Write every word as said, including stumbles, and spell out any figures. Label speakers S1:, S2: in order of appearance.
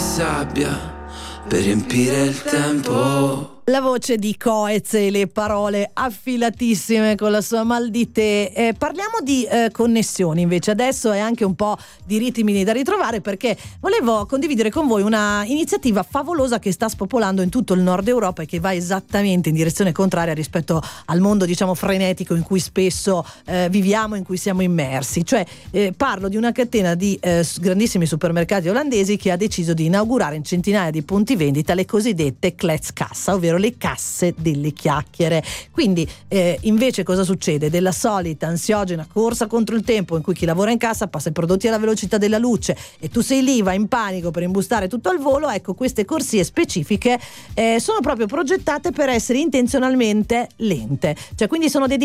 S1: sabbia per riempire il tempo.
S2: La voce di Coez e le parole affilatissime con la sua mal di te. Eh, parliamo di eh, connessioni invece adesso, e anche un po' di ritmi da ritrovare, perché volevo condividere con voi una iniziativa favolosa che sta spopolando in tutto il nord Europa e che va esattamente in direzione contraria rispetto al mondo, diciamo, frenetico in cui spesso eh, viviamo, in cui siamo immersi. Cioè eh, parlo di una catena di eh, grandissimi supermercati olandesi che ha deciso di inaugurare in centinaia di punti vendita le cosiddette Kletskassa, ovvero le casse delle chiacchiere. Quindi eh, invece cosa succede? Della solita ansiogena corsa contro il tempo in cui chi lavora in cassa passa i prodotti alla velocità della luce e tu sei lì, vai in panico per imbustare tutto al volo. Ecco, queste corsie specifiche eh, sono proprio progettate per essere intenzionalmente lente, cioè quindi sono dedicate